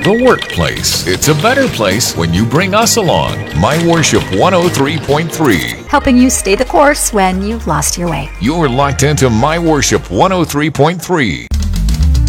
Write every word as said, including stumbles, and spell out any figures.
the workplace. It's a better place when you bring us along. My Worship one oh three point three. Helping you stay the course when you've lost your way. You're locked into My Worship one oh three point three.